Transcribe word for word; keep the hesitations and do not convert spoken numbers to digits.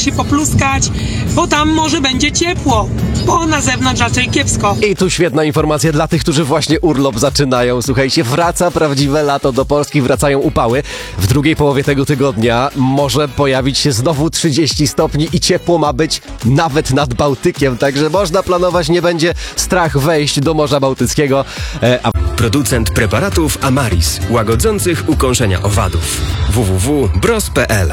się popluskać, bo tam może będzie ciepło, bo na zewnątrz raczej kiepsko. I tu świetna informacja dla tych, którzy właśnie urlop zaczynają. Słuchajcie, wraca prawdziwe lato do Polski, wracają upały. W drugiej połowie tego tygodnia może pojawić się znowu trzydzieści stopni i ciepło ma być nawet nad Bałtykiem, także można planować, nie będzie strach wejść do Morza Bałtyckiego. E, a... Producent preparatów Amaris, łagodzących ukąszenia owadów. w w w kropka bros kropka p l